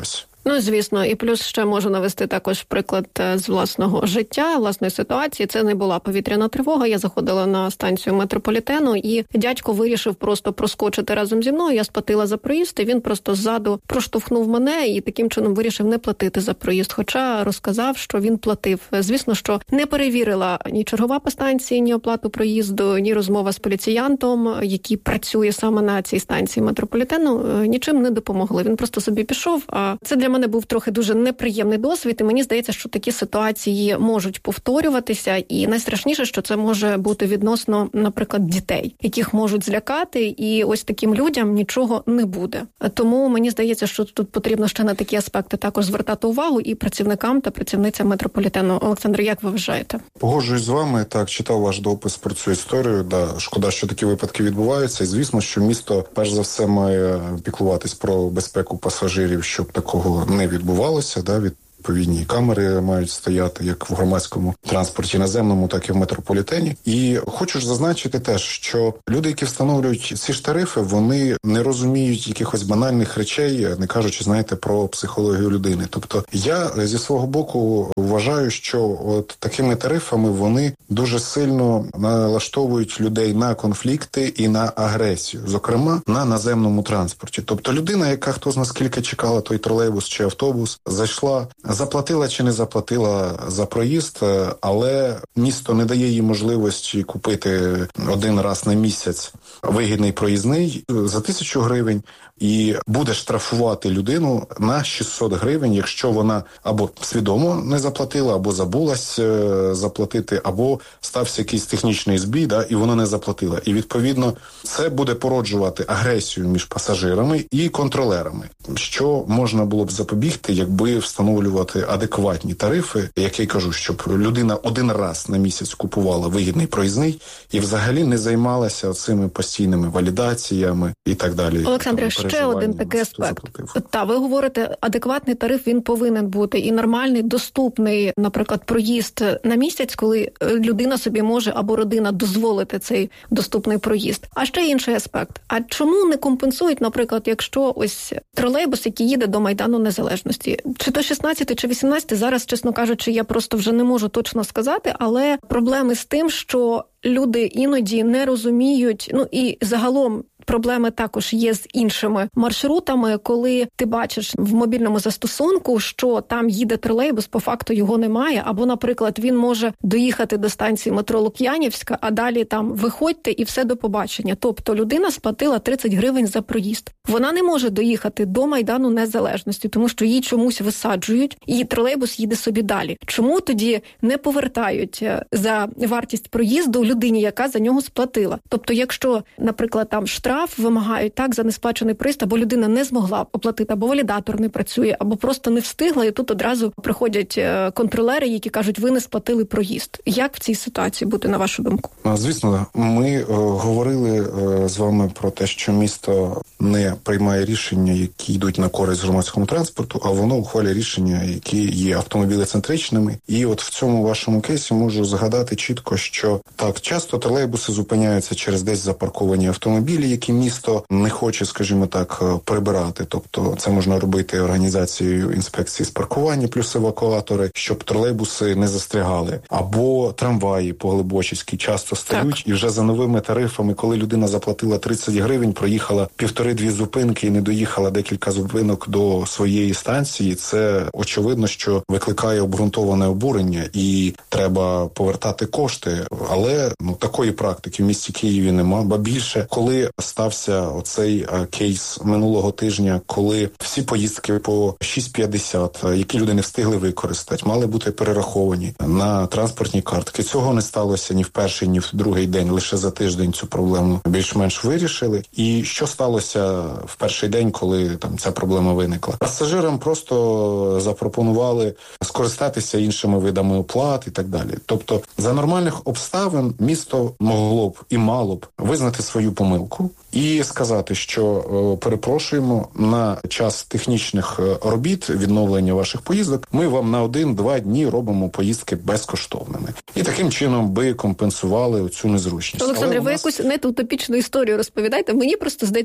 Ну, звісно, і плюс ще можу навести також приклад з власного життя, власної ситуації. Це не була повітряна тривога. Я заходила на станцію метрополітену, і дядько вирішив просто проскочити разом зі мною. Я сплатила за проїзд, і він просто ззаду проштовхнув мене і таким чином вирішив не платити за проїзд. Хоча розказав, що він платив. Звісно, що не перевірила ні чергова по станції, ні оплату проїзду, ні розмова з поліціянтом, який працює саме на цій станції метрополітену, нічим не допомогли. Він просто собі пішов, а це для мене був трохи дуже неприємний досвід, і мені здається, що такі ситуації можуть повторюватися, і найстрашніше, що це може бути відносно, наприклад, дітей, яких можуть злякати, і ось таким людям нічого не буде. Тому мені здається, що тут потрібно ще на такі аспекти також звертати увагу і працівникам та працівницям метрополітену. Олександр, як ви вважаєте? Погоджуюсь з вами, так, читав ваш допис про цю історію, да, шкода, що такі випадки відбуваються, і звісно, що місто, перш за все, має піклуватись про безпеку пасажирів, щоб такого не відбувалося, да, від відповідні камери мають стояти як в громадському транспорті наземному, так і в метрополітені. І хочу ж зазначити теж, що люди, які встановлюють ці ж тарифи, вони не розуміють якихось банальних речей, не кажучи, знаєте, про психологію людини. Тобто я зі свого боку вважаю, що от такими тарифами вони дуже сильно налаштовують людей на конфлікти і на агресію, зокрема на наземному транспорті. Тобто людина, яка хто з нас скільки чекала той тролейбус чи автобус, зайшла, заплатила чи не заплатила за проїзд, але місто не дає їй можливості купити один раз на місяць вигідний проїзний за тисячу гривень і буде штрафувати людину на шістсот гривень, якщо вона або свідомо не заплатила, або забулась заплатити, або стався якийсь технічний збій, да, і вона не заплатила. І, відповідно, це буде породжувати агресію між пасажирами і контролерами, що можна було б запобігти, якби встановлювати адекватні тарифи, як я кажу, щоб людина один раз на місяць купувала вигідний проїзний і взагалі не займалася цими постійними валідаціями і так далі. Олександре, ще один такий аспект. Та, ви говорите, адекватний тариф, він повинен бути і нормальний, доступний, наприклад, проїзд на місяць, коли людина собі може або родина дозволити цей доступний проїзд. А ще інший аспект. А чому не компенсують, наприклад, якщо ось тролейбус, який їде до Майдану Незалежності, чи то шістнадцятий, чи вісімнадцятий, зараз, чесно кажучи, я просто вже не можу точно сказати, але проблеми з тим, що люди іноді не розуміють, ну і загалом проблеми також є з іншими маршрутами, коли ти бачиш в мобільному застосунку, що там їде тролейбус, по факту його немає, або, наприклад, він може доїхати до станції метро Лук'янівська, а далі там виходьте і все, до побачення. Тобто людина сплатила тридцять гривень за проїзд. Вона не може доїхати до Майдану Незалежності, тому що її чомусь висаджують, і тролейбус їде собі далі. Чому тоді не повертають за вартість проїзду людині, яка за нього сплатила? Тобто, якщо, наприклад, там штраф вимагають так за несплачений проїзд, або людина не змогла оплатити, або валідатор не працює, або просто не встигла, і тут одразу приходять контролери, які кажуть, ви не сплатили проїзд. Як в цій ситуації бути, на вашу думку? Звісно, ми е, говорили е, з вами про те, що місто не приймає рішення, які йдуть на користь громадському транспорту, а воно ухвалює рішення, які є автомобілецентричними. І от в цьому вашому кейсі можу згадати чітко, що так, часто тролейбуси зупиняються через десь запарковані автомобілі, які місто не хоче, скажімо так, прибирати. Тобто це можна робити організацією інспекції з паркування плюс евакуатори, щоб тролейбуси не застрягали. Або трамваї по Глибочицькій часто стають, так. І вже за новими тарифами, коли людина заплатила тридцять гривень, проїхала півтори-дві зупинки і не доїхала декілька зупинок до своєї станції, це очевидно, що викликає обґрунтоване обурення і треба повертати кошти. Але ну, такої практики в місті Києві нема. Ба більше, коли стався оцей а, кейс минулого тижня, коли всі поїздки по шість п'ятдесят, які люди не встигли використати, мали бути перераховані на транспортні картки. Цього не сталося ні в перший, ні в другий день, лише за тиждень цю проблему більш-менш вирішили. І що сталося в перший день, коли там ця проблема виникла? Пасажирам просто запропонували скористатися іншими видами оплат і так далі. Тобто за нормальних обставин місто могло б і мало б визнати свою помилку і сказати, що о, перепрошуємо, на час технічних робіт, відновлення ваших поїздок, ми вам на один-два дні робимо поїздки безкоштовними. І таким чином би компенсували цю незручність. Олександре, ви нас... якусь не утопічну історію розповідаєте. Мені просто здається, що такого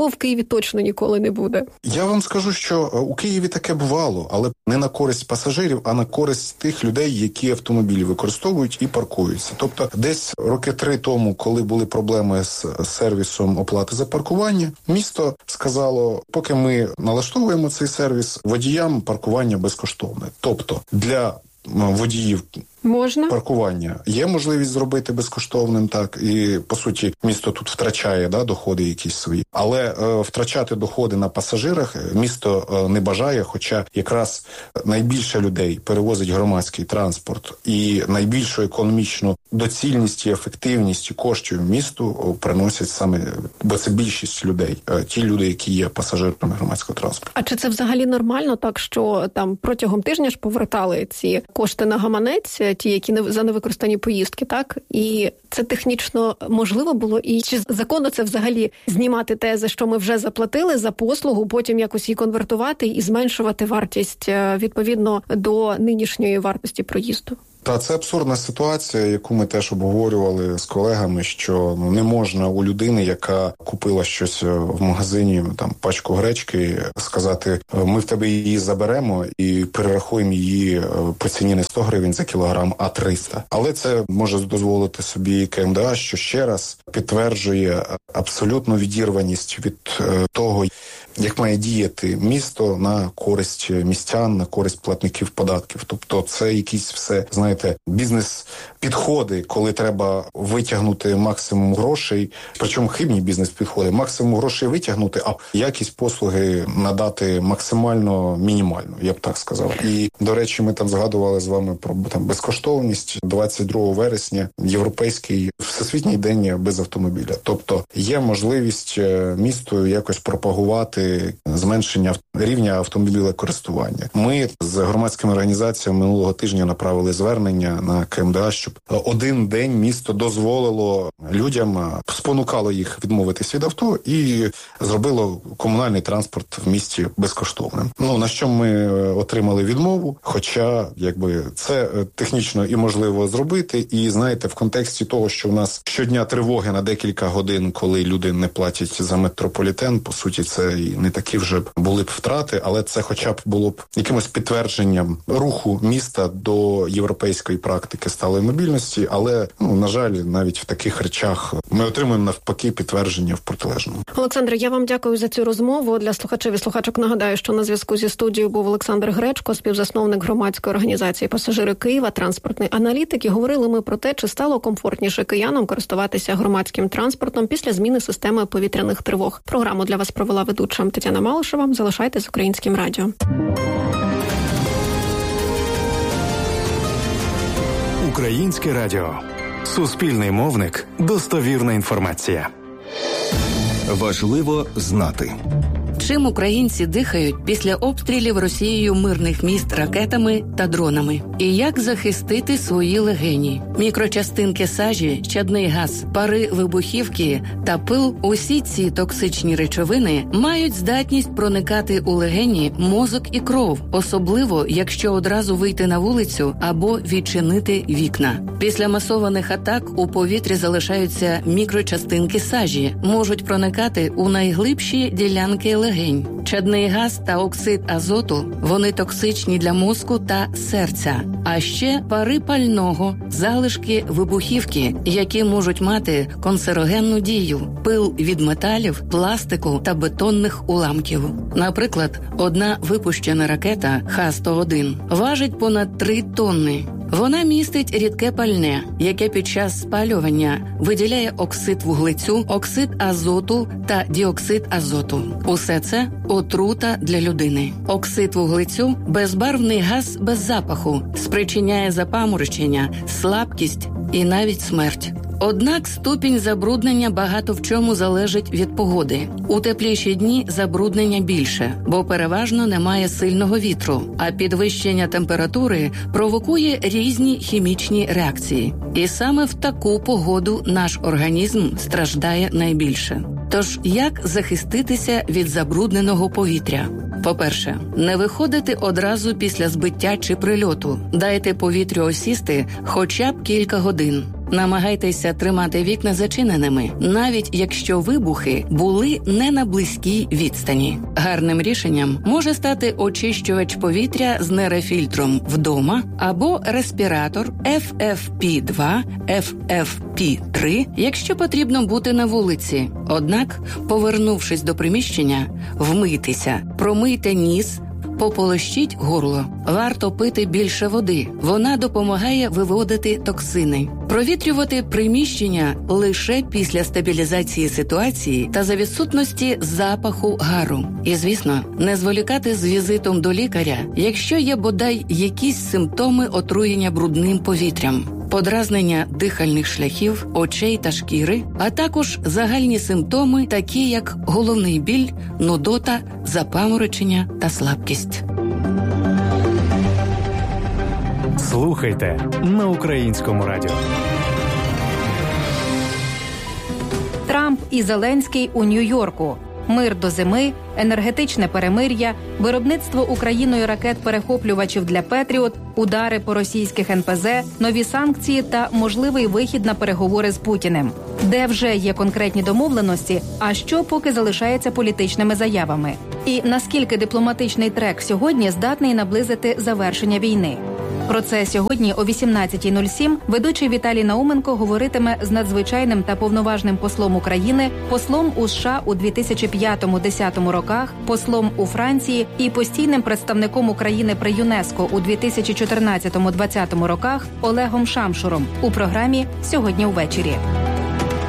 в Києві точно ніколи не буде. Я вам скажу, що у Києві таке бувало, але не на користь пасажирів, а на користь тих людей, які автомобілі використовують і паркуються. Тобто десь роки три тому, коли були проблеми з сервісом оплати за паркування, місто сказало, поки ми налаштовуємо цей сервіс, водіям паркування безкоштовне. Тобто для водіїв можна паркування є можливість зробити безкоштовним, так, і по суті місто тут втрачає, да, доходи якісь свої, але е, втрачати доходи на пасажирах місто е, не бажає, хоча якраз найбільше людей перевозить громадський транспорт і найбільшу економічну доцільність і ефективність коштів місту приносять саме, бо це більшість людей, е, ті люди, які є пасажирами громадського транспорту. А чи це взагалі нормально, так що там протягом тижня ж повертали ці кошти на гаманець, ті, які не за невикористані поїздки, так? І це технічно можливо було? І чи законно це взагалі знімати те, за що ми вже заплатили за послугу, потім якось її конвертувати і зменшувати вартість відповідно до нинішньої вартості проїзду? Та це абсурдна ситуація, яку ми теж обговорювали з колегами, що ну, не можна у людини, яка купила щось в магазині, там пачку гречки, сказати, ми в тебе її заберемо і перерахуємо її по ціні не сто гривень за кілограм, а триста. Але це може дозволити собі КМДА, що ще раз підтверджує абсолютну відірваність від того, як має діяти місто на користь містян, на користь платників податків. Тобто це якісь все, знаєте, бізнес-підходи, коли треба витягнути максимум грошей, причому хибні бізнес-підходи, максимум грошей витягнути, а якість послуги надати максимально мінімально, я б так сказав. І, до речі, ми там згадували з вами про там безкоштовність. двадцять другого вересня європейський всесвітній день без автомобіля. Тобто є можливість місту якось пропагувати зменшення рівня автомобілekористування. Ми з громадськими організаціями минулого тижня направили звернення на КМДА, щоб один день місто дозволило людям, спонукало їх відмовитись від авто і зробило комунальний транспорт в місті безкоштовним. Ну, на що ми отримали відмову, хоча, якби, це технічно і можливо зробити, і, знаєте, в контексті того, що в нас щодня тривоги на декілька годин, коли люди не платять за метрополітен, по суті, це і не такі вже були б втрати, але це хоча б було б якимось підтвердженням руху міста до європейської практики сталої мобільності, але, ну, на жаль, навіть в таких речах ми отримуємо навпаки підтвердження в протилежному. Олександре, я вам дякую за цю розмову. Для слухачів і слухачок нагадаю, що на зв'язку зі студією був Олександр Гречко, співзасновник громадської організації «Пасажири Києва», транспортний аналітик. І говорили ми про те, чи стало комфортніше киянам користуватися громадським транспортом після зміни системи повітряних тривог. Програму для вас провела ведуча Тетяна Малишева. Залишайтесь з Українським радіо. Українське радіо. Суспільний мовник. Достовірна інформація. Важливо знати. Чим українці дихають після обстрілів Росією мирних міст ракетами та дронами? І як захистити свої легені? Мікрочастинки сажі, чадний газ, пари вибухівки та пил – усі ці токсичні речовини мають здатність проникати у легені, мозок і кров, особливо, якщо одразу вийти на вулицю або відчинити вікна. Після масованих атак у повітрі залишаються мікрочастинки сажі, можуть проникати у найглибші ділянки легень. Чадний газ та оксид азоту – вони токсичні для мозку та серця. А ще пари пального, залишки вибухівки, які можуть мати канцерогенну дію, пил від металів, пластику та бетонних уламків. Наприклад, одна випущена ракета Х сто один важить понад три тонни. Вона містить рідке пальне, яке під час спалювання виділяє оксид вуглецю, оксид азоту та діоксид азоту. Усе це отрута для людини. Оксид вуглецю – безбарвний газ без запаху, спричиняє запаморочення, слабкість і навіть смерть. Однак ступінь забруднення багато в чому залежить від погоди. У тепліші дні забруднення більше, бо переважно немає сильного вітру, а підвищення температури провокує різні хімічні реакції. І саме в таку погоду наш організм страждає найбільше. Тож, як захиститися від забрудненого повітря? По-перше, не виходити одразу після збиття чи прильоту. Дайте повітрю осісти хоча б кілька годин. Намагайтеся тримати вікна зачиненими, навіть якщо вибухи були не на близькій відстані. Гарним рішенням може стати очищувач повітря з нерефільтром вдома або респіратор еф еф пі два, еф еф пі три, якщо потрібно бути на вулиці. Однак, повернувшись до приміщення, вмийтеся, промийте ніс, пополощіть горло. Варто пити більше води. Вона допомагає виводити токсини. Провітрювати приміщення лише після стабілізації ситуації та за відсутності запаху гару. І, звісно, не зволікати з візитом до лікаря, якщо є бодай якісь симптоми отруєння брудним повітрям. Подразнення дихальних шляхів, очей та шкіри, а також загальні симптоми, такі як головний біль, нудота, запаморочення та слабкість. Слухайте на Українському радіо. Трамп і Зеленський у Нью-Йорку. Мир до зими, енергетичне перемир'я, виробництво Україною ракет-перехоплювачів для «Петріот», удари по російських ен пе зе, нові санкції та можливий вихід на переговори з Путіним. Де вже є конкретні домовленості, а що поки залишається політичними заявами? І наскільки дипломатичний трек сьогодні здатний наблизити завершення війни? Про це сьогодні о вісімнадцятій нуль сім ведучий Віталій Науменко говоритиме з надзвичайним та повноважним послом України, послом у США у дві тисячі п'ятому-десятому роках, послом у Франції і постійним представником України при ЮНЕСКО у дві тисячі чотирнадцятому-двадцятому роках Олегом Шамшуром у програмі «Сьогодні ввечері».